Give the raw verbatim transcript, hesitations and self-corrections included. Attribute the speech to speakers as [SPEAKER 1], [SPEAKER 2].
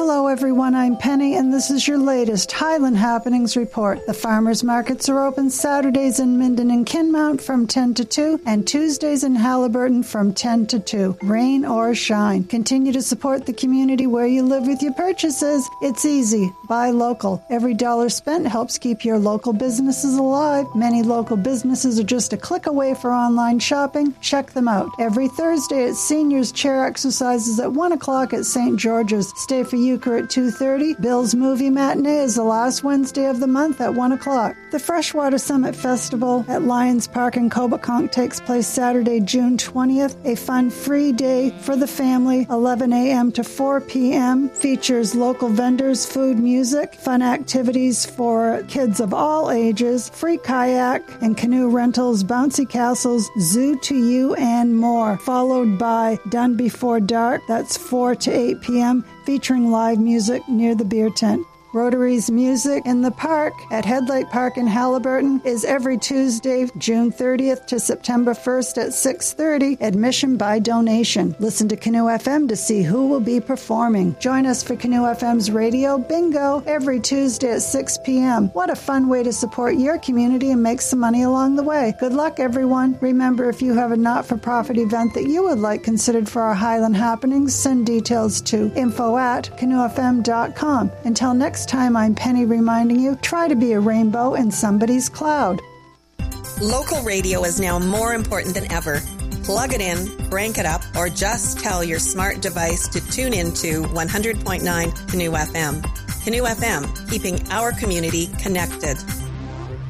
[SPEAKER 1] Hello everyone, I'm Penny and this is your latest Highland Happenings report. The farmers markets are open Saturdays in Minden and Kinmount from ten to two and Tuesdays in Halliburton from ten to two. Rain or shine. Continue to support the community where you live with your purchases. It's easy. Buy local. Every dollar spent helps keep your local businesses alive. Many local businesses are just a click away for online shopping. Check them out. Every Thursday at Seniors Chair Exercises at one o'clock at Saint George's. Stay for Euchre at two thirty. Bill's Movie Matinee is the last Wednesday of the month at one o'clock. The Freshwater Summit Festival at Lions Park in Coboconk takes place Saturday, June twentieth. A fun free day for the family, eleven a.m. to four p.m. Features local vendors, food, music, fun activities for kids of all ages, free kayak and canoe rentals, bouncy castles, zoo to you, and more. Followed by Done Before Dark, that's four to eight p.m., featuring live music near the beer tent. Rotary's Music in the Park at Headlight Park in Halliburton is every Tuesday, June thirtieth to September first at six thirty, admission by donation. Listen to Canoe F M to see who will be performing. Join us for Canoe F M's Radio Bingo every Tuesday at six p.m. What a fun way to support your community and make some money along the way. Good luck, everyone. Remember, if you have a not-for-profit event that you would like considered for our Highland Happenings, send details to info at canoe f m dot com. Until next time, I'm Penny reminding you, try to be a rainbow in somebody's cloud.
[SPEAKER 2] Local radio is now more important than ever. Plug it in, crank it up, or just tell your smart device to tune into one hundred point nine Canoe F M. Canoe F M, keeping our community connected.